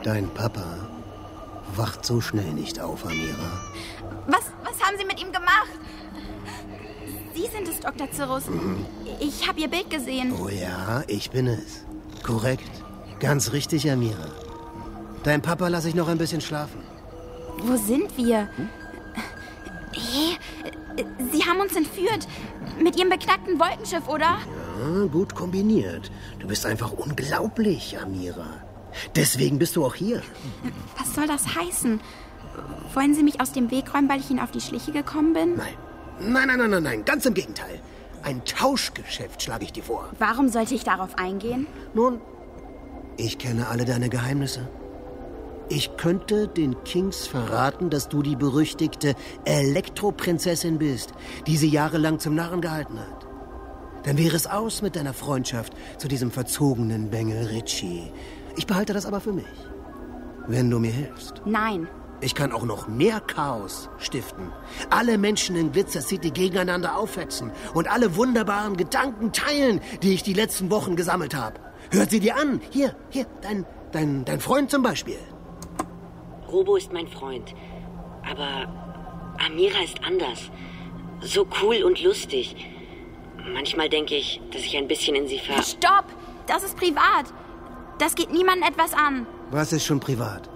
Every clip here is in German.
Dein Papa wacht so schnell nicht auf, Amira. Was haben Sie mit ihm gemacht? Sie sind es, Dr. Cyrus. Ich habe Ihr Bild gesehen. Oh ja, ich bin es. Korrekt. Ganz richtig, Amira. Dein Papa lasse ich noch ein bisschen schlafen. Wo sind wir? Hey, Sie haben uns entführt. Mit Ihrem beknackten Wolkenschiff, oder? Ja, gut kombiniert. Du bist einfach unglaublich, Amira. Deswegen bist du auch hier. Was soll das heißen? Wollen Sie mich aus dem Weg räumen, weil ich Ihnen auf die Schliche gekommen bin? Nein. Ganz im Gegenteil. Ein Tauschgeschäft schlage ich dir vor. Warum sollte ich darauf eingehen? Nun, ich kenne alle deine Geheimnisse. Ich könnte den Kings verraten, dass du die berüchtigte Elektroprinzessin bist, die sie jahrelang zum Narren gehalten hat. Dann wäre es aus mit deiner Freundschaft zu diesem verzogenen Bengel Ritchie. Ich behalte das aber für mich. Wenn du mir hilfst. Nein. Ich kann auch noch mehr Chaos stiften. Alle Menschen in Glitzer City gegeneinander aufhetzen und alle wunderbaren Gedanken teilen, die ich die letzten Wochen gesammelt habe. Hört sie dir an. Hier, dein Freund zum Beispiel. Robo ist mein Freund. Aber Amira ist anders. So cool und lustig. Manchmal denke ich, dass ich ein bisschen in sie Stopp! Das ist privat. Das geht niemandem etwas an. Was ist schon privat?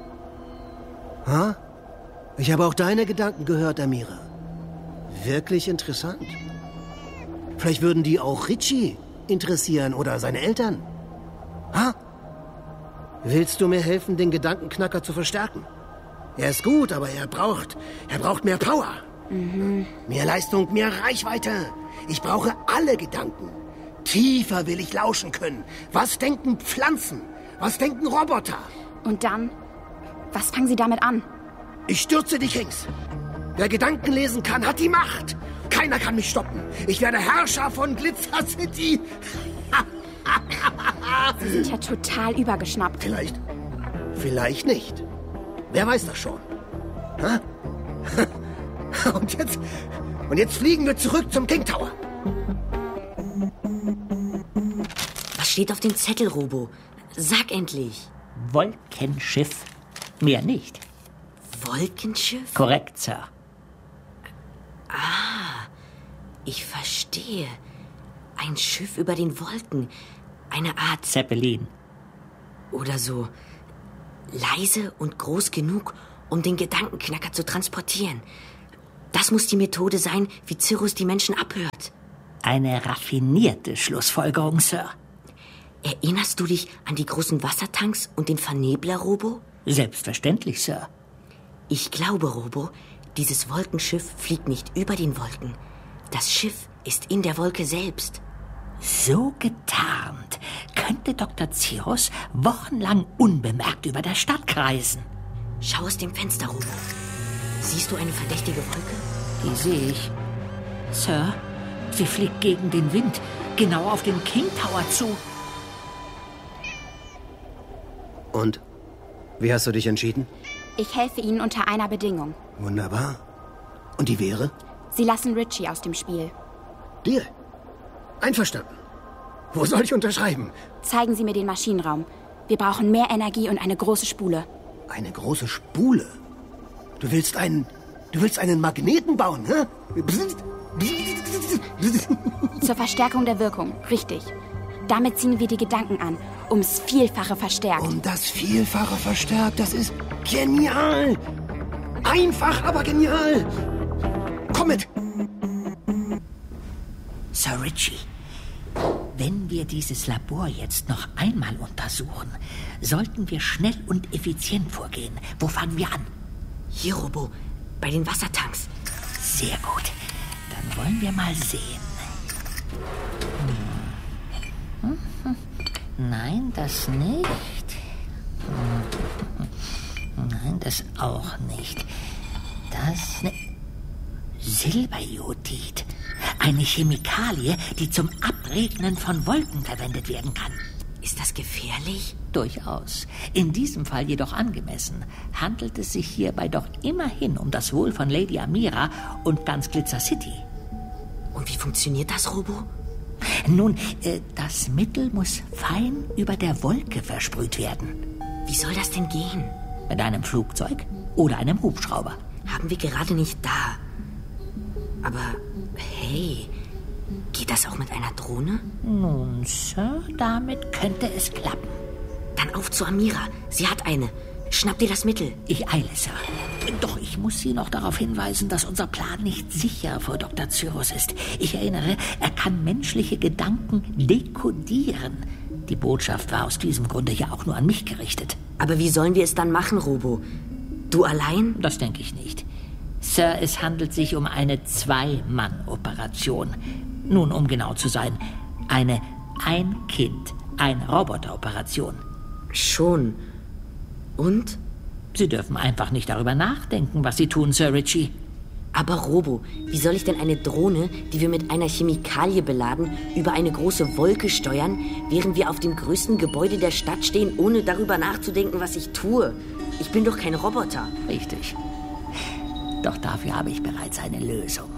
Ha? Ich habe auch deine Gedanken gehört, Amira. Wirklich interessant. Vielleicht würden die auch Ritchie interessieren oder seine Eltern. Ha? Willst du mir helfen, den Gedankenknacker zu verstärken? Er ist gut, aber er braucht mehr Power. Mehr Leistung, mehr Reichweite. Ich brauche alle Gedanken. Tiefer will ich lauschen können. Was denken Pflanzen? Was denken Roboter? Und dann? Was fangen Sie damit an? Ich stürze dich rings. Wer Gedanken lesen kann, hat die Macht. Keiner kann mich stoppen. Ich werde Herrscher von Glitzer City. Sie sind ja total übergeschnappt. Vielleicht nicht. Wer weiß das schon? Ha? Und jetzt fliegen wir zurück zum King Tower. Was steht auf dem Zettel, Robo? Sag endlich. Wolkenschiff. Mehr nicht. Wolkenschiff? Korrekt, Sir. Ich verstehe. Ein Schiff über den Wolken. Eine Art Zeppelin. Oder so. Leise und groß genug, um den Gedankenknacker zu transportieren. Das muss die Methode sein, wie Cyrus die Menschen abhört. Eine raffinierte Schlussfolgerung, Sir. Erinnerst du dich an die großen Wassertanks und den Vernebler, Robo? Selbstverständlich, Sir. Ich glaube, Robo, dieses Wolkenschiff fliegt nicht über den Wolken. Das Schiff ist in der Wolke selbst. So getarnt könnte Dr. Cyrus wochenlang unbemerkt über der Stadt kreisen. Schau aus dem Fenster, Robo. Siehst du eine verdächtige Wolke? Die sehe ich. Sir, sie fliegt gegen den Wind, genau auf den King Tower zu. Und? Wie hast du dich entschieden? Ich helfe Ihnen unter einer Bedingung. Wunderbar. Und die wäre? Sie lassen Ritchie aus dem Spiel. Deal. Einverstanden. Wo soll ich unterschreiben? Zeigen Sie mir den Maschinenraum. Wir brauchen mehr Energie und eine große Spule. Eine große Spule? Du willst einen Magneten bauen, hä? Zur Verstärkung der Wirkung, richtig. Damit ziehen wir die Gedanken an, ums Vielfache verstärkt. Um das Vielfache verstärkt, das ist genial. Einfach, aber genial. Komm mit. Sir Ritchie, wenn wir dieses Labor jetzt noch einmal untersuchen, sollten wir schnell und effizient vorgehen. Wo fangen wir an? Hier, Robo, bei den Wassertanks. Sehr gut. Dann wollen wir mal sehen. Nein, das nicht. Nein, das auch nicht. Das nicht. Silberjodid. Eine Chemikalie, die zum Abregnen von Wolken verwendet werden kann. Ist das gefährlich? Durchaus. In diesem Fall jedoch angemessen. Handelt es sich hierbei doch immerhin um das Wohl von Lady Amira und ganz Glitzer City. Und wie funktioniert das, Robo? Nun, das Mittel muss fein über der Wolke versprüht werden. Wie soll das denn gehen? Mit einem Flugzeug oder einem Hubschrauber. Haben wir gerade nicht da. Aber, hey, geht das auch mit einer Drohne? Nun, Sir, damit könnte es klappen. Dann auf zu Amira. Sie hat eine. Schnapp dir das Mittel. Ich eile, Sir. Doch ich muss Sie noch darauf hinweisen, dass unser Plan nicht sicher vor Dr. Cyrus ist. Ich erinnere, er kann menschliche Gedanken dekodieren. Die Botschaft war aus diesem Grunde ja auch nur an mich gerichtet. Aber wie sollen wir es dann machen, Robo? Du allein? Das denke ich nicht. Sir, es handelt sich um eine Zwei-Mann-Operation. Nun, um genau zu sein, eine Ein-Kind-Ein-Roboter-Operation. Schon. Und? Sie dürfen einfach nicht darüber nachdenken, was Sie tun, Sir Ritchie. Aber Robo, wie soll ich denn eine Drohne, die wir mit einer Chemikalie beladen, über eine große Wolke steuern, während wir auf dem größten Gebäude der Stadt stehen, ohne darüber nachzudenken, was ich tue? Ich bin doch kein Roboter. Richtig. Doch dafür habe ich bereits eine Lösung.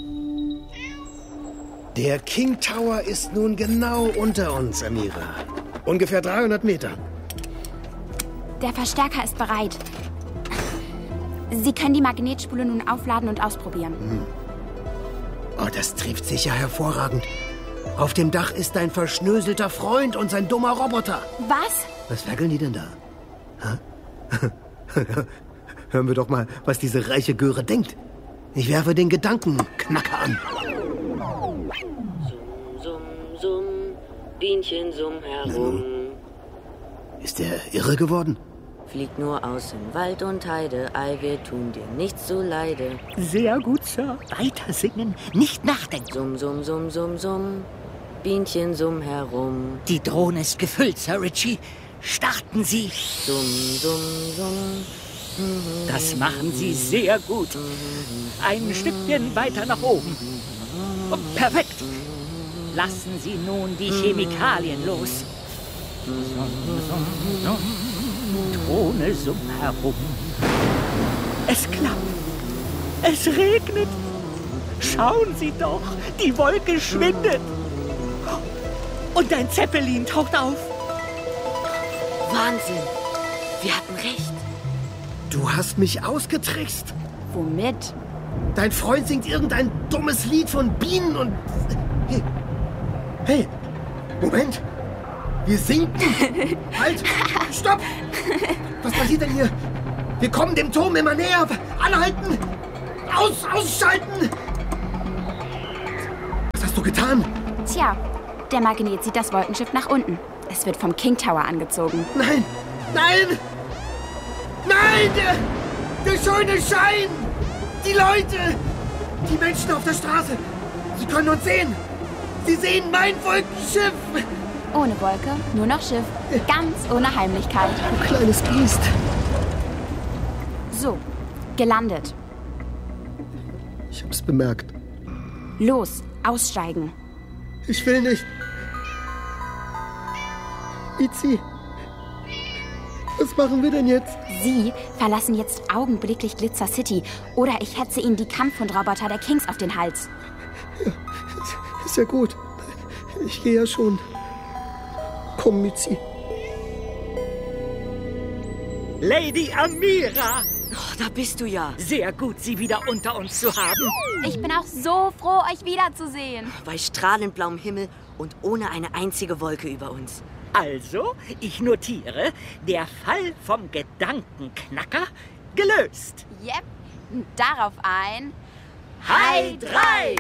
Der King Tower ist nun genau unter uns, Amira. Ungefähr 300 Meter. Der Verstärker ist bereit. Sie können die Magnetspule nun aufladen und ausprobieren. Oh, das trifft sicher hervorragend. Auf dem Dach ist dein verschnöselter Freund und sein dummer Roboter. Was? Was ferkeln die denn da? Hä? Hören wir doch mal, was diese reiche Göre denkt. Ich werfe den Gedankenknacker an. Summ, summ, summ, Bienchen summ herum. Ist der irre geworden? Flieg nur aus in Wald und Heide, ei, wir tun dir nichts zuleide. Sehr gut, Sir. Weiter singen, nicht nachdenken. Summ, summ, summ, summ, summ, Bienchen summ herum. Die Drohne ist gefüllt, Sir Ritchie. Starten Sie. Summ, summ, summ. Das machen Sie sehr gut. Ein Stückchen weiter nach oben. Oh, perfekt. Lassen Sie nun die Chemikalien los. Drohne summ herum. Es klappt. Es regnet. Schauen Sie doch, die Wolke schwindet. Und ein Zeppelin taucht auf. Wahnsinn. Wir hatten recht. Du hast mich ausgetrickst. Womit? Dein Freund singt irgendein dummes Lied von Bienen und... Hey, Moment. Wir sinken. Halt, stopp. Was passiert denn hier? Wir kommen dem Turm immer näher. Anhalten. Ausschalten. Was hast du getan? Tja, der Magnet zieht das Wolkenschiff nach unten. Es wird vom King Tower angezogen. Nein, nein. Nein, der schöne Schein. Die Leute. Die Menschen auf der Straße. Sie können uns sehen. Sie sehen mein Wolkenschiff. Ohne Wolke, nur noch Schiff. Ganz ohne Heimlichkeit. Du kleines Biest. So, gelandet. Ich hab's bemerkt. Los, aussteigen. Ich will nicht. Itzy, was machen wir denn jetzt? Sie verlassen jetzt augenblicklich Glitzer City oder ich hetze Ihnen die Kampfhundroboter der Kings auf den Hals. Ja, ist ja gut. Ich gehe ja schon. Komm, Itzy. Lady Amira! Oh, da bist du ja. Sehr gut, Sie wieder unter uns zu haben. Ich bin auch so froh, euch wiederzusehen. Bei strahlend blauem Himmel und ohne eine einzige Wolke über uns. Also, ich notiere, der Fall vom Gedankenknacker gelöst. Yep, darauf ein... Hi 3!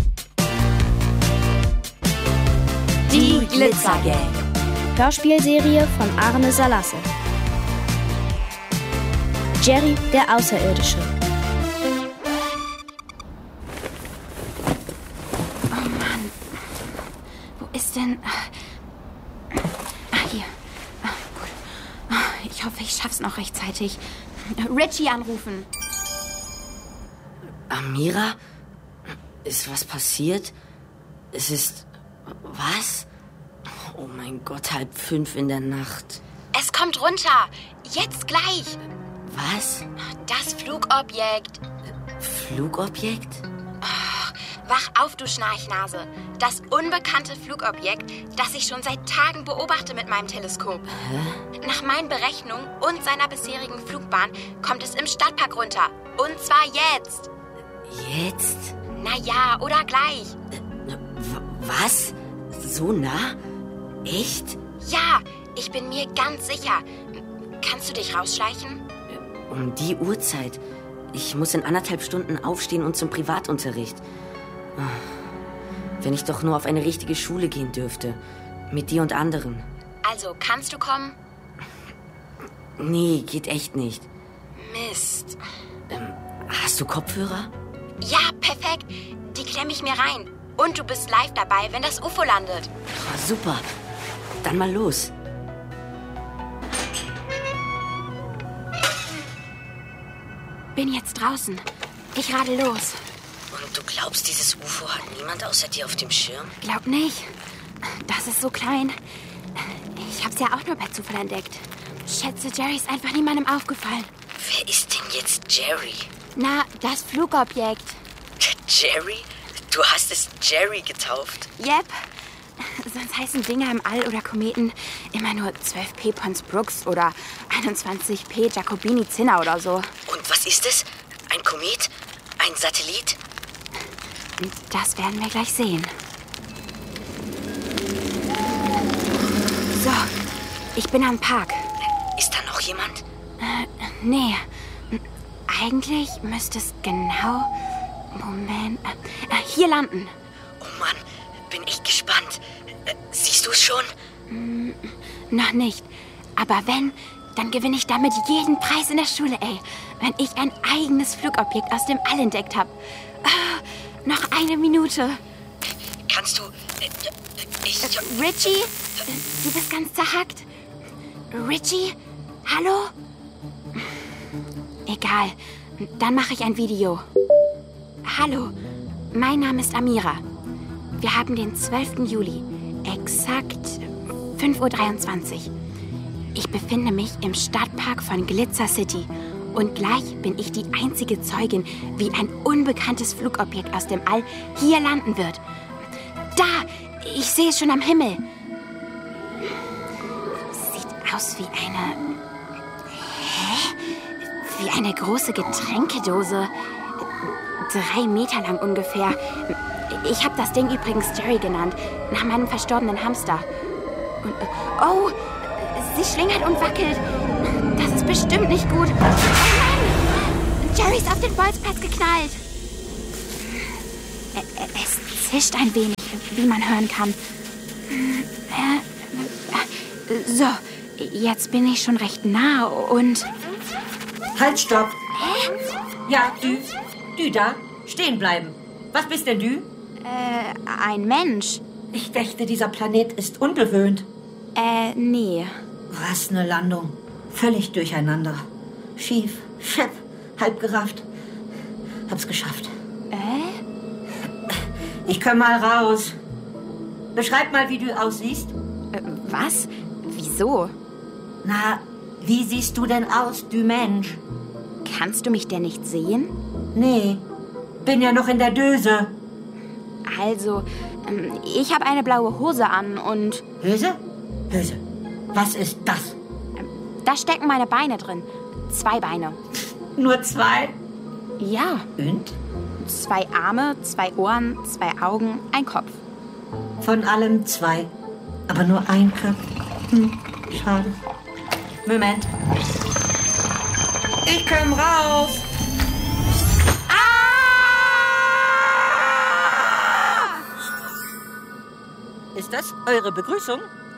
Die Glitzer Gang. Hörspielserie von Arne Salasse. Jerry, der Außerirdische. Oh Mann. Wo ist denn... Hier. Gut. Ich hoffe, ich schaff's noch rechtzeitig. Richie anrufen. Amira? Ist was passiert? Es ist... Was? Oh mein Gott, 4:30 in der Nacht. Es kommt runter. Jetzt gleich. Was? Das Flugobjekt. Flugobjekt? Wach auf, du Schnarchnase. Das unbekannte Flugobjekt, das ich schon seit Tagen beobachte mit meinem Teleskop. Nach meinen Berechnungen und seiner bisherigen Flugbahn kommt es im Stadtpark runter. Und zwar jetzt. Jetzt? Na ja, oder gleich. Was? So nah? Echt? Ja, ich bin mir ganz sicher. Kannst du dich rausschleichen? Um die Uhrzeit. Ich muss in 1,5 Stunden aufstehen und zum Privatunterricht. Wenn ich doch nur auf eine richtige Schule gehen dürfte. Mit dir und anderen. Also, kannst du kommen? Nee, geht echt nicht. Mist. Hast du Kopfhörer? Ja, perfekt. Die klemme ich mir rein. Und du bist live dabei, wenn das UFO landet. Oh, super. Dann mal los. Bin jetzt draußen. Ich radel los. Und du glaubst, dieses UFO hat niemand außer dir auf dem Schirm? Glaub nicht. Das ist so klein. Ich hab's ja auch nur per Zufall entdeckt. Schätze, Jerry ist einfach niemandem aufgefallen. Wer ist denn jetzt Jerry? Na, das Flugobjekt. Jerry? Du hast es Jerry getauft? Yep. Sonst heißen Dinger im All oder Kometen immer nur 12P Pons Brooks oder 21P Jacobini Zinner oder so. Und was ist es? Ein Komet? Ein Satellit? Das werden wir gleich sehen. So, ich bin am Park. Ist da noch jemand? Nee. Eigentlich müsste es genau... Moment. Hier landen. Oh Mann, bin echt gespannt. Siehst du es schon? Noch nicht. Aber wenn, dann gewinne ich damit jeden Preis in der Schule, ey. Wenn ich ein eigenes Flugobjekt aus dem All entdeckt habe. Noch 1 Minute. Kannst du... Richie? Du bist ganz zerhackt. Richie? Hallo? Egal. Dann mache ich ein Video. Hallo, mein Name ist Amira. Wir haben den 12. Juli, exakt 5:23 Uhr. Ich befinde mich im Stadtpark von Glitzer City und gleich bin ich die einzige Zeugin, wie ein unbekanntes Flugobjekt aus dem All hier landen wird. Da, ich sehe es schon am Himmel. Sieht aus wie eine... Wie eine große Geträngedose. 3 Meter lang ungefähr. Ich habe das Ding übrigens Jerry genannt, nach meinem verstorbenen Hamster. Und, oh, sie schlingert und wackelt. Das ist bestimmt nicht gut. Oh Mann! Jerry ist auf den Bolzplatz geknallt. Es zischt ein wenig, wie man hören kann. So, jetzt bin ich schon recht nah und... Halt, stopp! Ja, du da, stehen bleiben. Was bist denn du? Ein Mensch. Ich dachte, dieser Planet ist unbewohnt. Nee. Was eine Landung. Völlig durcheinander. Schief, schepp, halb gerafft. Hab's geschafft. Ich komm mal raus. Beschreib mal, wie du aussiehst. Was? Wieso? Na, wie siehst du denn aus, du Mensch? Kannst du mich denn nicht sehen? Nee, bin ja noch in der Döse. Also, ich habe eine blaue Hose an und... Hose? Hose. Was ist das? Da stecken meine Beine drin. 2 Beine. Nur 2? Ja. Und? 2 Arme, 2 Ohren, 2 Augen, ein Kopf. Von allem 2. Aber nur ein Kopf. Schade. Moment. Ich komm raus. Ist das eure Begrüßung?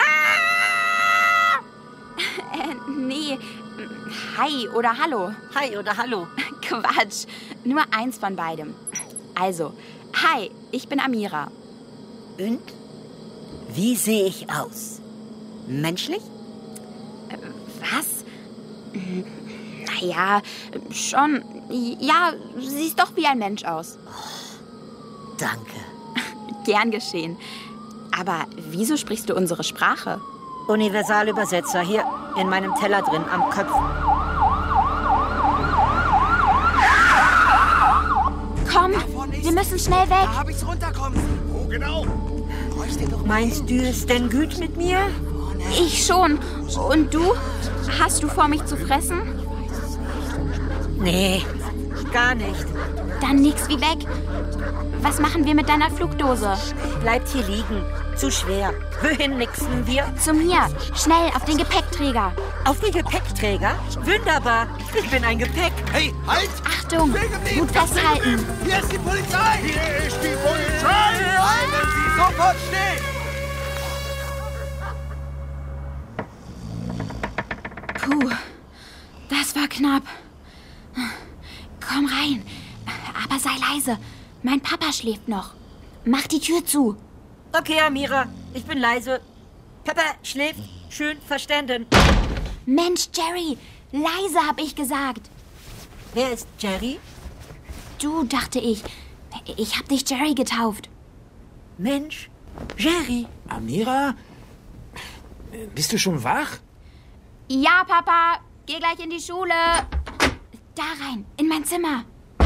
Nee. Hi oder Hallo. Hi oder Hallo. Quatsch. Nur eins von beidem. Also, hi, ich bin Amira. Und? Wie sehe ich aus? Menschlich? Was? Naja, schon. Ja, siehst doch wie ein Mensch aus. Oh, danke. Gern geschehen. Aber wieso sprichst du unsere Sprache? Universalübersetzer hier in meinem Teller drin am Kopf. Komm, wir müssen schnell weg. Da hab ich's runterkommen. Oh, genau. Meinst du es denn gut mit mir? Ich schon. Und du? Hast du vor, mich zu fressen? Nee, gar nicht. Dann nix wie weg. Was machen wir mit deiner Flugdose? Bleibt hier liegen. Zu schwer. Wohin nixen wir? Zu mir. Schnell, auf den Gepäckträger. Auf den Gepäckträger? Wunderbar. Ich bin ein Gepäck. Hey, halt! Achtung, gut festhalten. Hier ist die Polizei! Hier ist die Polizei! Bleiben Sie sofort stehen! Puh, das war knapp. Komm rein, aber sei leise. Mein Papa schläft noch. Mach die Tür zu. Okay, Amira, ich bin leise. Papa schläft. Schön verstanden. Mensch, Jerry, leise hab ich gesagt. Wer ist Jerry? Du, dachte ich. Ich hab dich Jerry getauft. Mensch, Jerry. Amira? Bist du schon wach? Ja, Papa, geh gleich in die Schule. Da rein, in mein Zimmer.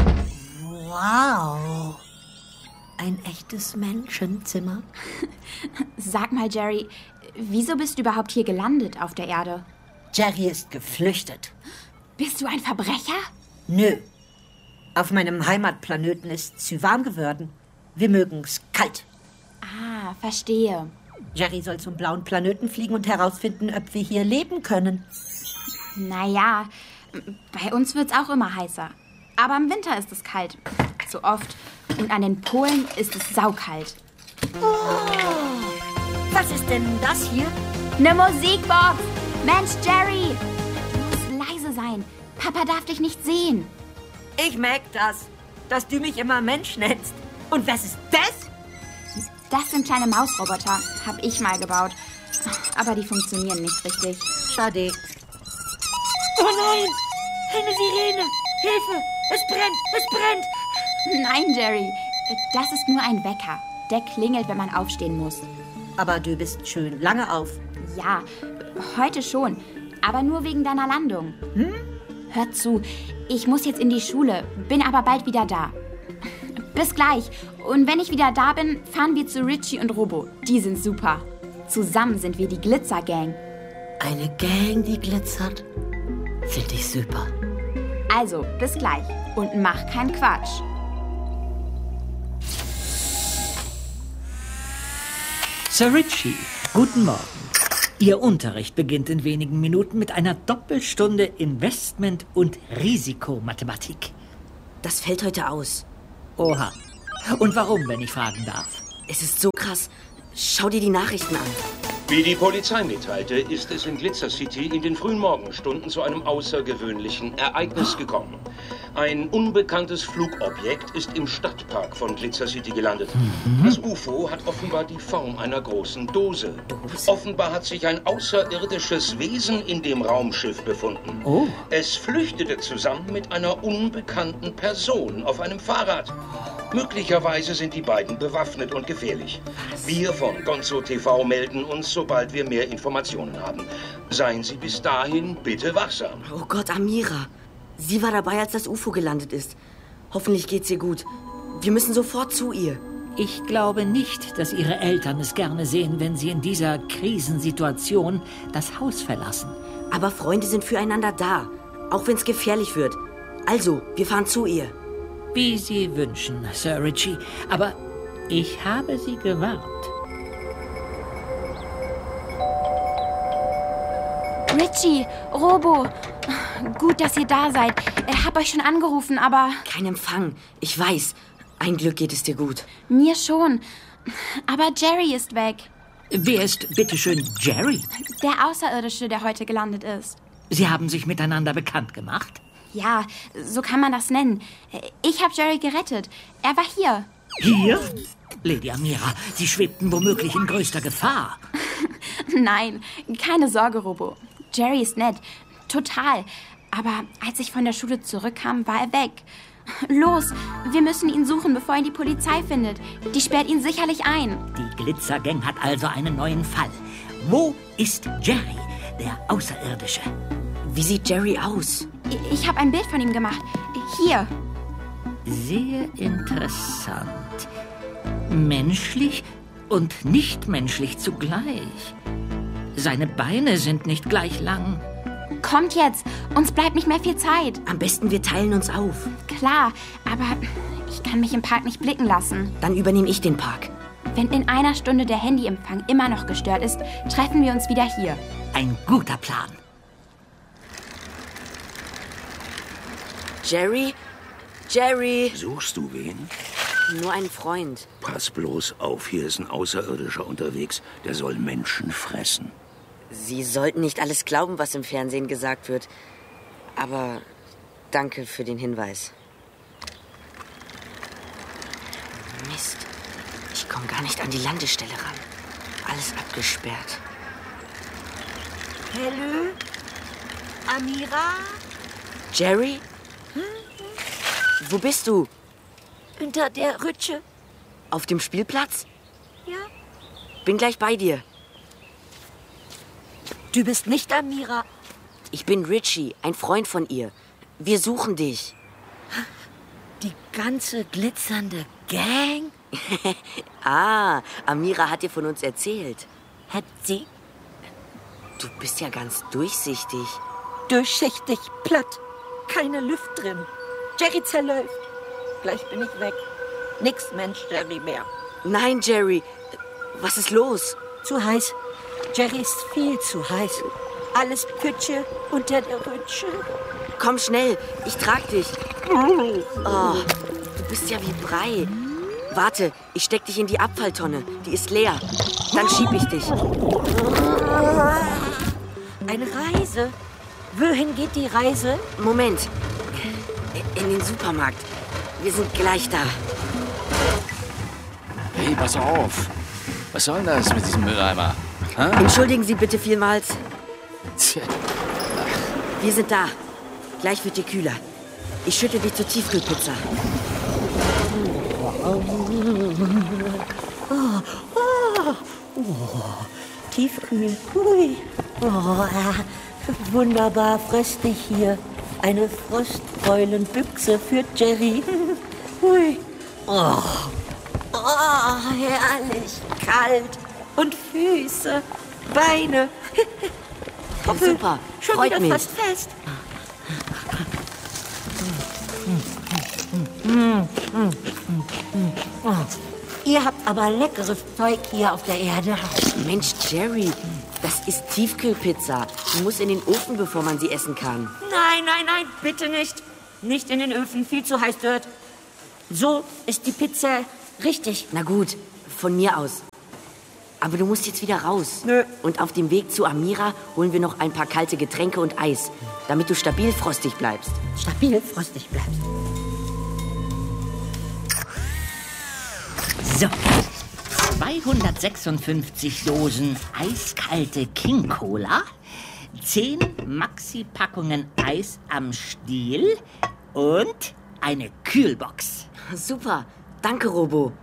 Wow. Ein echtes Menschenzimmer. Sag mal, Jerry, wieso bist du überhaupt hier gelandet auf der Erde? Jerry ist geflüchtet. Bist du ein Verbrecher? Nö. Auf meinem Heimatplaneten ist es zu warm geworden. Wir mögen's kalt. Ah, verstehe. Jerry soll zum blauen Planeten fliegen und herausfinden, ob wir hier leben können. Naja, bei uns wird's auch immer heißer. Aber im Winter ist es kalt. So oft. Und an den Polen ist es saukalt. Oh, was ist denn das hier? Eine Musikbox! Mensch, Jerry! Du musst leise sein. Papa darf dich nicht sehen. Ich merk das, dass du mich immer Mensch nennst. Und was ist das? Das sind kleine Mausroboter. Hab ich mal gebaut. Aber die funktionieren nicht richtig. Schade. Oh nein! Eine Sirene! Hilfe! Es brennt! Es brennt! Nein, Jerry. Das ist nur ein Wecker. Der klingelt, wenn man aufstehen muss. Aber du bist schön lange auf. Ja, heute schon. Aber nur wegen deiner Landung. Hör zu, ich muss jetzt in die Schule, bin aber bald wieder da. Bis gleich. Und wenn ich wieder da bin, fahren wir zu Richie und Robo. Die sind super. Zusammen sind wir die Glitzer-Gang. Eine Gang, die glitzert? Finde ich super. Also, bis gleich. Und mach keinen Quatsch. Sir Richie, guten Morgen. Ihr Unterricht beginnt in wenigen Minuten mit einer Doppelstunde Investment- und Risikomathematik. Das fällt heute aus. Oha. Und warum, wenn ich fragen darf? Es ist so krass. Schau dir die Nachrichten an. Wie die Polizei mitteilte, ist es in Glitzer City in den frühen Morgenstunden zu einem außergewöhnlichen Ereignis gekommen. Ein unbekanntes Flugobjekt ist im Stadtpark von Glitzer City gelandet. Das UFO hat offenbar die Form einer großen Dose. Offenbar hat sich ein außerirdisches Wesen in dem Raumschiff befunden. Oh. Es flüchtete zusammen mit einer unbekannten Person auf einem Fahrrad. Möglicherweise sind die beiden bewaffnet und gefährlich. Wir von Gonzo TV melden uns, sobald wir mehr Informationen haben. Seien Sie bis dahin bitte wachsam. Oh Gott, Amira. Sie war dabei, als das UFO gelandet ist. Hoffentlich geht's ihr gut. Wir müssen sofort zu ihr. Ich glaube nicht, dass Ihre Eltern es gerne sehen, wenn Sie in dieser Krisensituation das Haus verlassen. Aber Freunde sind füreinander da, auch wenn es gefährlich wird. Also, wir fahren zu ihr. Wie Sie wünschen, Sir Richie. Aber ich habe Sie gewarnt. Richie, Robo, gut, dass ihr da seid. Ich hab euch schon angerufen, aber... Kein Empfang. Ich weiß. Ein Glück geht es dir gut. Mir schon. Aber Jerry ist weg. Wer ist bitteschön Jerry? Der Außerirdische, der heute gelandet ist. Sie haben sich miteinander bekannt gemacht? Ja, so kann man das nennen. Ich habe Jerry gerettet. Er war hier. Hier? Lady Amira, Sie schwebten womöglich in größter Gefahr. Nein, keine Sorge, Robo. Jerry ist nett. Total. Aber als ich von der Schule zurückkam, war er weg. Los, wir müssen ihn suchen, bevor ihn die Polizei findet. Die sperrt ihn sicherlich ein. Die Glitzergang hat also einen neuen Fall. Wo ist Jerry, der Außerirdische? Wie sieht Jerry aus? Ich habe ein Bild von ihm gemacht. Hier. Sehr interessant. Menschlich und nicht menschlich zugleich. Seine Beine sind nicht gleich lang. Kommt jetzt, uns bleibt nicht mehr viel Zeit. Am besten wir teilen uns auf. Klar, aber ich kann mich im Park nicht blicken lassen. Dann übernehme ich den Park. Wenn in einer Stunde der Handyempfang immer noch gestört ist, treffen wir uns wieder hier. Ein guter Plan. Jerry? Jerry? Suchst du wen? Nur einen Freund. Pass bloß auf, hier ist ein Außerirdischer unterwegs. Der soll Menschen fressen. Sie sollten nicht alles glauben, was im Fernsehen gesagt wird. Aber danke für den Hinweis. Mist. Ich komme gar nicht an die Landestelle ran. Alles abgesperrt. Hallo? Amira? Jerry? Wo bist du? Unter der Rütsche. Auf dem Spielplatz? Ja. Bin gleich bei dir. Du bist nicht Amira. Ich bin Richie, ein Freund von ihr. Wir suchen dich. Die ganze glitzernde Gang? Ah, Amira hat dir von uns erzählt. Hat sie? Du bist ja ganz durchsichtig. Durchsichtig, platt. Keine Luft drin. Jerry zerläuft. Gleich bin ich weg. Nix Mensch, Jerry mehr. Nein, Jerry. Was ist los? Zu heiß. Jerry ist viel zu heiß. Alles Pütsche unter der Rütsche. Komm schnell, ich trag dich. Oh, du bist ja wie Brei. Warte, ich steck dich in die Abfalltonne. Die ist leer. Dann schieb ich dich. Eine Reise? Wohin geht die Reise? Moment. In den Supermarkt. Wir sind gleich da. Hey, pass auf. Was soll denn das mit diesem Mülleimer? Ha? Entschuldigen Sie bitte vielmals. Tja. Wir sind da. Gleich wird dir kühler. Ich schütte dich zur Tiefkühlpizza. Tiefkühl. Hui. Wunderbar fröstig hier. Eine Frostbeulenbüchse für Jerry. Hui. Herrlich. Kalt. Und Füße. Beine. Super, Schon freut wieder mich. fast fest. Ihr habt aber leckeres Zeug hier auf der Erde. Mensch, Jerry, das ist Tiefkühlpizza. Die muss in den Ofen, bevor man sie essen kann. Nein, bitte nicht. Nicht in den Öfen, viel zu heiß dort. So ist die Pizza richtig. Na gut, von mir aus. Aber du musst jetzt wieder raus. Nö. Und auf dem Weg zu Amira holen wir noch ein paar kalte Getränke und Eis, damit du stabil frostig bleibst. Stabil frostig bleibst. So, 256 Dosen eiskalte King Cola, 10 Maxi-Packungen Eis am Stiel und eine Kühlbox. Super, danke, Robo.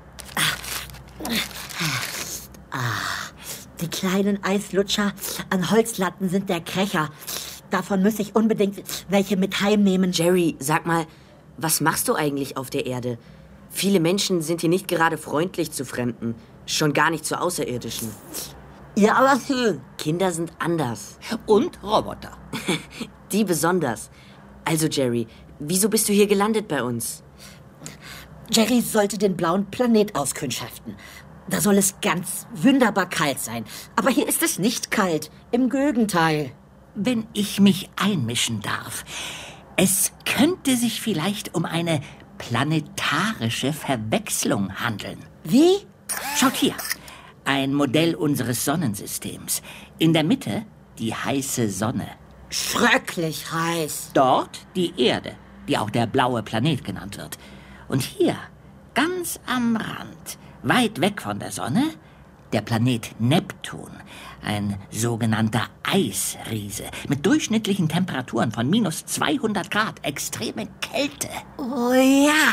Die kleinen Eislutscher an Holzlatten sind der Krecher. Davon muss ich unbedingt welche mit heimnehmen. Jerry, sag mal, was machst du eigentlich auf der Erde? Viele Menschen sind hier nicht gerade freundlich zu Fremden, schon gar nicht zu Außerirdischen. Ja, aber schön. Kinder sind anders. Und Roboter. Die besonders. Also, Jerry, wieso bist du hier gelandet bei uns? Jerry sollte den blauen Planet auskundschaften. Da soll es ganz wunderbar kalt sein. Aber hier ist es nicht kalt. Im Gegenteil. Wenn ich mich einmischen darf, es könnte sich vielleicht um eine planetarische Verwechslung handeln. Wie? Schaut hier, ein Modell unseres Sonnensystems. In der Mitte die heiße Sonne. Schrecklich heiß. Dort die Erde, die auch der blaue Planet genannt wird. Und hier, ganz am Rand, weit weg von der Sonne, der Planet Neptun, ein sogenannter Eisriese mit durchschnittlichen Temperaturen von minus 200 Grad, extreme Kälte. Oh ja,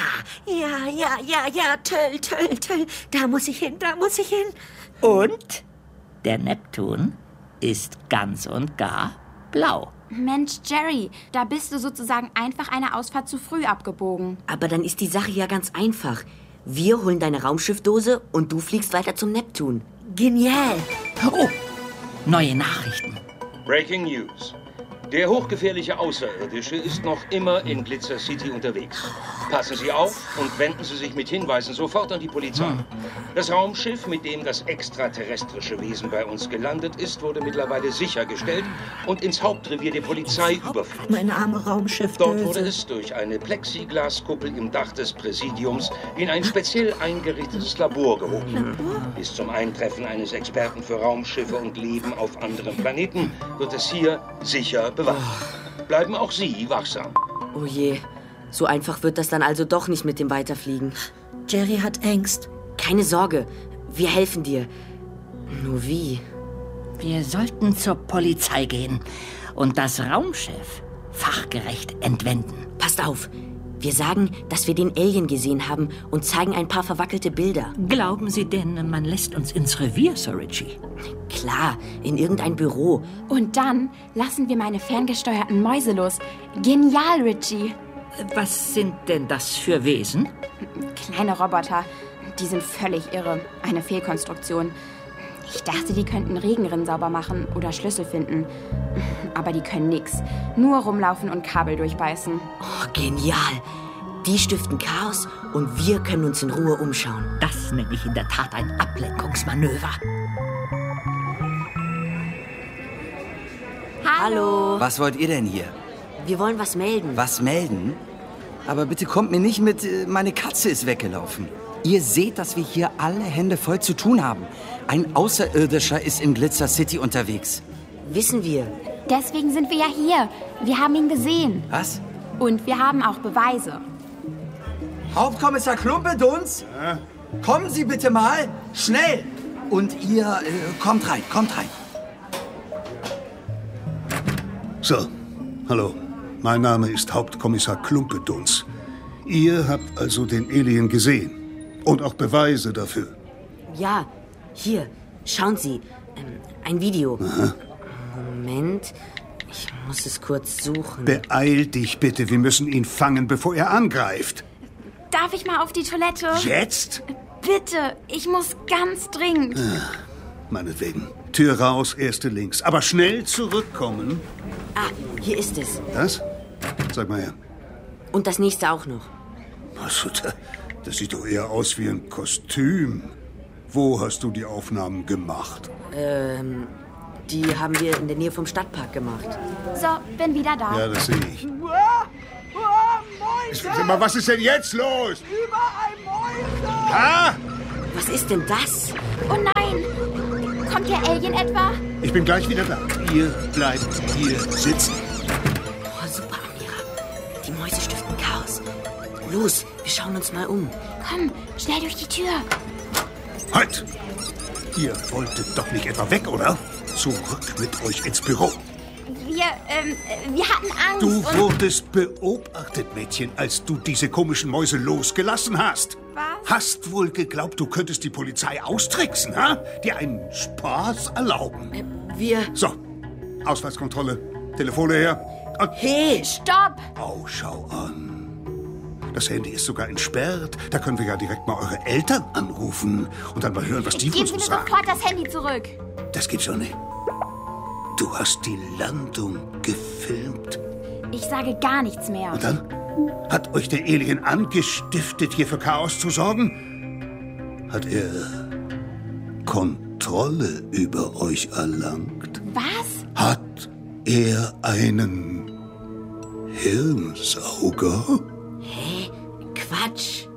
toll. Da muss ich hin. Und der Neptun ist ganz und gar blau. Mensch, Jerry, da bist du sozusagen einfach eine Ausfahrt zu früh abgebogen. Aber dann ist die Sache ja ganz einfach. Wir holen deine Raumschiffdose und du fliegst weiter zum Neptun. Genial. Oh, neue Nachrichten. Breaking News. Der hochgefährliche Außerirdische ist noch immer in Glitzer City unterwegs. Passen Sie auf und wenden Sie sich mit Hinweisen sofort an die Polizei. Das Raumschiff, mit dem das extraterrestrische Wesen bei uns gelandet ist, wurde mittlerweile sichergestellt und ins Hauptrevier der Polizei überführt. Meine arme Raumschiff. Dort wurde es durch eine Plexiglaskuppel im Dach des Präsidiums in ein speziell eingerichtetes Labor gehoben. Bis zum Eintreffen eines Experten für Raumschiffe und Leben auf anderen Planeten wird es hier sicher bewacht. Bleiben auch Sie wachsam. Oh je, so einfach wird das dann also doch nicht mit dem Weiterfliegen. Jerry hat Angst. Keine Sorge, wir helfen dir. Nur wie? Wir sollten zur Polizei gehen und das Raumschiff fachgerecht entwenden. Passt auf, wir sagen, dass wir den Alien gesehen haben und zeigen ein paar verwackelte Bilder. Glauben Sie denn, man lässt uns ins Revier, Sir Richie? Klar, in irgendein Büro. Und dann lassen wir meine ferngesteuerten Mäuse los. Genial, Richie. Was sind denn das für Wesen? Kleine Roboter. Die sind völlig irre. Eine Fehlkonstruktion. Ich dachte, die könnten Regenrinnen sauber machen oder Schlüssel finden. Aber die können nix. Nur rumlaufen und Kabel durchbeißen. Oh, genial. Die stiften Chaos und wir können uns in Ruhe umschauen. Das nenne ich in der Tat ein Ablenkungsmanöver. Hallo. Was wollt ihr denn hier? Wir wollen was melden. Was melden? Aber bitte kommt mir nicht mit, meine Katze ist weggelaufen. Ihr seht, dass wir hier alle Hände voll zu tun haben. Ein Außerirdischer ist in Glitzer City unterwegs. Wissen wir. Deswegen sind wir ja hier. Wir haben ihn gesehen. Was? Und wir haben auch Beweise. Hauptkommissar Klumpeduns? Ja? Kommen Sie bitte mal. Schnell. Und ihr, kommt rein. So, hallo. Mein Name ist Hauptkommissar Klumpeduns. Ihr habt also den Alien gesehen. Und auch Beweise dafür. Ja, hier, schauen Sie. Ein Video. Aha. Moment, ich muss es kurz suchen. Beeil dich bitte, wir müssen ihn fangen, bevor er angreift. Darf ich mal auf die Toilette? Jetzt? Bitte, ich muss ganz dringend. Meinetwegen. Tür raus, erste links. Aber schnell zurückkommen. Ah, hier ist es. Das? Sag mal her. Und das nächste auch noch. Also, das sieht doch eher aus wie ein Kostüm. Wo hast du die Aufnahmen gemacht? Die haben wir in der Nähe vom Stadtpark gemacht. So, bin wieder da. Ja, das sehe ich. Aber was ist denn jetzt los? Überall Mäuse! Ha? Was ist denn das? Oh nein! Kommt der Alien etwa? Ich bin gleich wieder da. Ihr bleibt hier sitzen. Oh, super, Amira. Die Mäuse stiften Chaos. Los, wir schauen uns mal um. Komm, schnell durch die Tür. Halt! Ihr wolltet doch nicht etwa weg, oder? Zurück mit euch ins Büro. Wir hatten Angst. Du wurdest beobachtet, Mädchen, als du diese komischen Mäuse losgelassen hast. Was? Hast wohl geglaubt, du könntest die Polizei austricksen, ha? Dir einen Spaß erlauben. So, Ausweiskontrolle. Telefone her. Und hey, stopp! Oh, schau an. Das Handy ist sogar entsperrt. Da können wir ja direkt mal eure Eltern anrufen und dann mal hören, was die von Geben uns Sie mir sagen. sofort das Handy zurück. Das gibt's doch nicht. Du hast die Landung gefilmt. Ich sage gar nichts mehr. Und dann? Hat euch der Alien angestiftet, hier für Chaos zu sorgen? Hat er Kontrolle über euch erlangt? Was? Hat er einen Hirnsauger? Hä? Quatsch.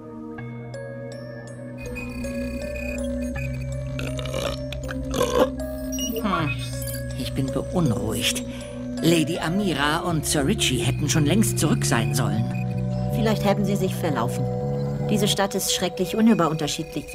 Ich bin beunruhigt. Lady Amira und Sir Richie hätten schon längst zurück sein sollen. Vielleicht haben sie sich verlaufen. Diese Stadt ist schrecklich unüberschichtlich.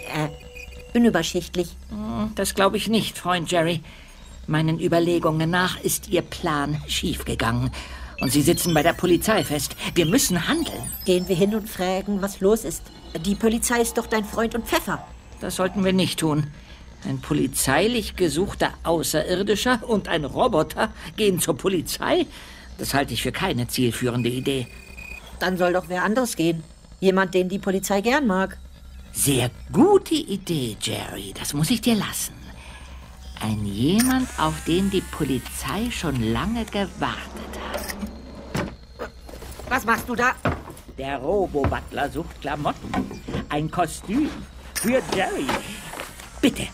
Das glaube ich nicht, Freund Jerry. Meinen Überlegungen nach ist Ihr Plan schiefgegangen. Und Sie sitzen bei der Polizei fest. Wir müssen handeln. Gehen wir hin und fragen, was los ist. Die Polizei ist doch dein Freund und Pfeffer. Das sollten wir nicht tun. Ein polizeilich gesuchter Außerirdischer und ein Roboter gehen zur Polizei? Das halte ich für keine zielführende Idee. Dann soll doch wer anderes gehen. Jemand, den die Polizei gern mag. Sehr gute Idee, Jerry. Das muss ich dir lassen. Ein jemand, auf den die Polizei schon lange gewartet hat. Was machst du da? Der Robo-Butler sucht Klamotten. Ein Kostüm für Jerry. Bitte.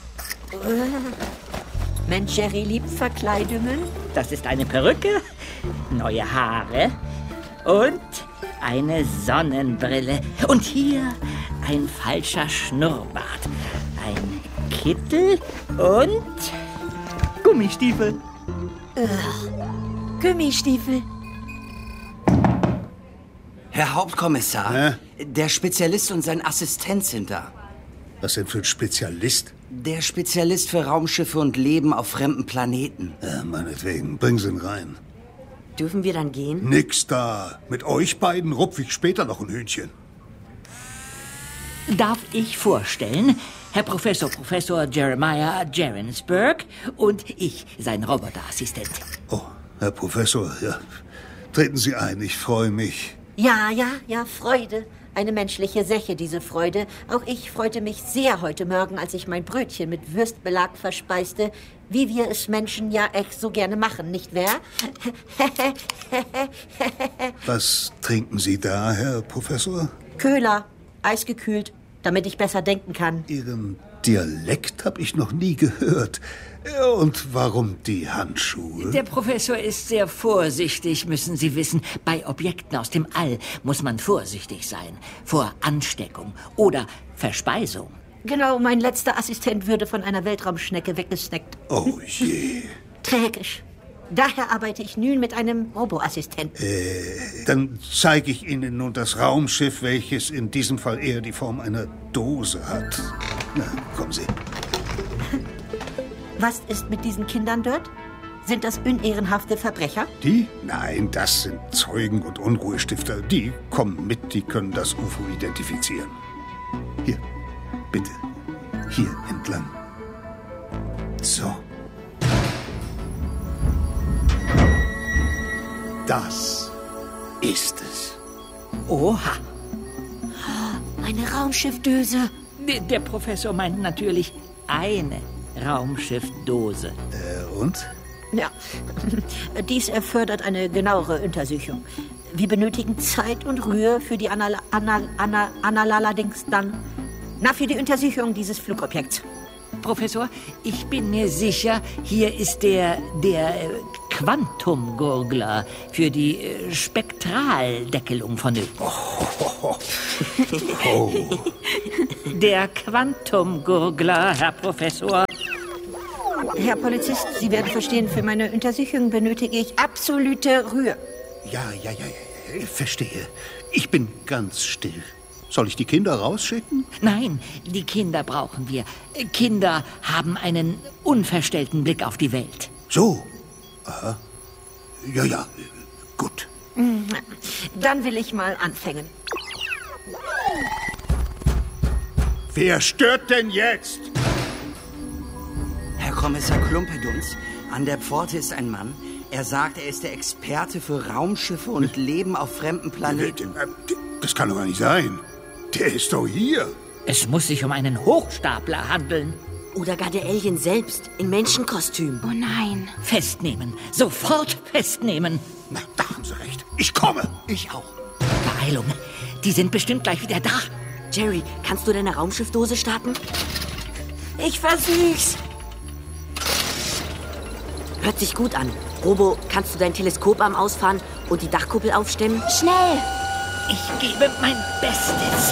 Mensch, Jerry liebt Verkleidungen. Das ist eine Perücke, neue Haare und eine Sonnenbrille. Und hier ein falscher Schnurrbart, ein Kittel und Gummistiefel. Gummistiefel. Herr Hauptkommissar, der Spezialist und sein Assistent sind da. Was denn für ein Spezialist? Der Spezialist für Raumschiffe und Leben auf fremden Planeten. Ja, meinetwegen, bring sie ihn rein. Dürfen wir dann gehen? Nix da. Mit euch beiden rupf ich später noch ein Hühnchen. Darf ich vorstellen, Herr Professor Jeremiah Jerensburg und ich, sein Roboterassistent. Oh, Herr Professor, ja. Treten Sie ein, ich freue mich. Ja, Freude. Eine menschliche Sache, diese Freude. Auch ich freute mich sehr heute Morgen, als ich mein Brötchen mit Würstbelag verspeiste, wie wir es Menschen ja echt so gerne machen, nicht wahr? Was trinken Sie da, Herr Professor? Köhler, eisgekühlt, damit ich besser denken kann. Ihren Dialekt habe ich noch nie gehört. Und warum die Handschuhe? Der Professor ist sehr vorsichtig, müssen Sie wissen. Bei Objekten aus dem All muss man vorsichtig sein. Vor Ansteckung oder Verspeisung. Genau, mein letzter Assistent würde von einer Weltraumschnecke weggesnackt. Oh je. Tragisch. Daher arbeite ich nun mit einem Roboassistenten. Dann zeige ich Ihnen nun das Raumschiff, welches in diesem Fall eher die Form einer Dose hat. Na, kommen Sie. Was ist mit diesen Kindern dort? Sind das unehrenhafte Verbrecher? Die? Nein, das sind Zeugen und Unruhestifter. Die kommen mit, die können das UFO identifizieren. Hier, bitte. Hier entlang. So. Das ist es. Oha. Eine Raumschiffdöse. Der Professor meint natürlich eine Raumschiffdose. Und? Ja, dies erfordert eine genauere Untersuchung. Wir benötigen Zeit und Ruhe für die Analallerdings dann. Na, für die Untersuchung dieses Flugobjekts. Professor, ich bin mir sicher, hier ist der Quantumgurgler für die Spektraldeckelung vonnöten. Der Quantumgurgler, Herr Professor. Herr Polizist, Sie werden verstehen, für meine Untersuchung benötige ich absolute Ruhe. Ja, verstehe. Ich bin ganz still. Soll ich die Kinder rausschicken? Nein, die Kinder brauchen wir. Kinder haben einen unverstellten Blick auf die Welt. So. Aha. Ja, gut. Dann will ich mal anfangen. Wer stört denn jetzt? Herr Kommissar Klumpeduns, an der Pforte ist ein Mann. Er sagt, er ist der Experte für Raumschiffe und Leben auf fremden Planeten. Das kann doch gar nicht sein. Der ist doch hier. Es muss sich um einen Hochstapler handeln. Oder gar der Alien selbst, in Menschenkostüm. Oh nein. Festnehmen. Sofort festnehmen. Na, da haben Sie recht. Ich komme. Ich auch. Beeilung. Die sind bestimmt gleich wieder da. Jerry, kannst du deine Raumschiffdose starten? Ich versuch's. Hört sich gut an. Robo, kannst du dein Teleskoparm ausfahren und die Dachkuppel aufstemmen? Schnell! Ich gebe mein Bestes.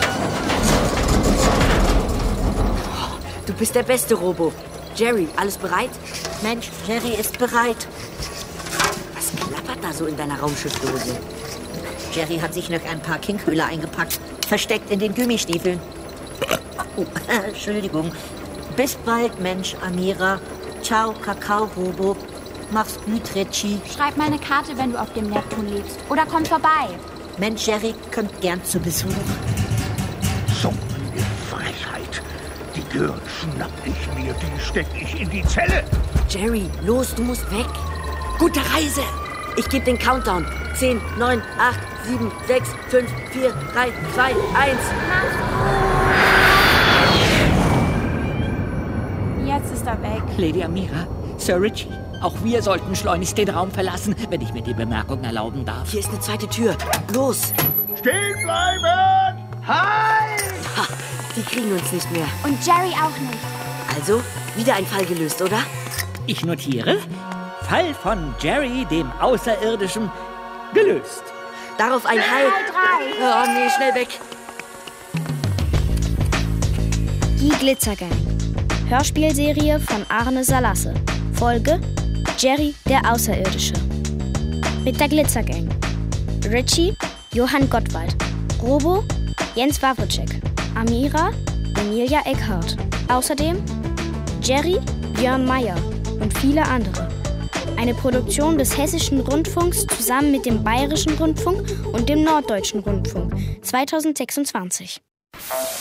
Du bist der beste Robo. Jerry, alles bereit? Mensch, Jerry ist bereit. Was klappert da so in deiner Raumschiffdose? Jerry hat sich noch ein paar Kinkhöhler eingepackt, versteckt in den Gummistiefeln. Oh, Entschuldigung. Bis bald, Mensch, Amira. Ciao, Kakao, Robo. Mach's gut, Richie. Schreib mal eine Karte, wenn du auf dem Neptun lebst. Oder komm vorbei. Mensch, Jerry kommt gern zu Besuch. So eine Frechheit. Die Die schnapp ich mir, die steck ich in die Zelle. Jerry, los, du musst weg. Gute Reise! Ich gebe den Countdown. 10, 9, 8, 7, 6, 5, 4, 3, 2, 1. Jetzt ist er weg. Lady Amira, Sir Richie, auch wir sollten schleunigst den Raum verlassen, wenn ich mir die Bemerkung erlauben darf. Hier ist eine zweite Tür. Los! Stehen bleiben! Halt! Ha, die kriegen uns nicht mehr. Und Jerry auch nicht. Also, wieder ein Fall gelöst, oder? Ich notiere, Fall von Jerry, dem Außerirdischen, gelöst. Darauf ein Heil. Oh nee, schnell weg. Die Glitzergang. Hörspielserie von Arne Salasse. Folge Jerry, der Außerirdische. Mit der Glitzergang. Richie, Johann Gottwald. Robo, Jens Wawrczyk. Amira, Emilia Eckhardt. Außerdem Jerry, Björn Meyer und viele andere. Eine Produktion des Hessischen Rundfunks zusammen mit dem Bayerischen Rundfunk und dem Norddeutschen Rundfunk 2026.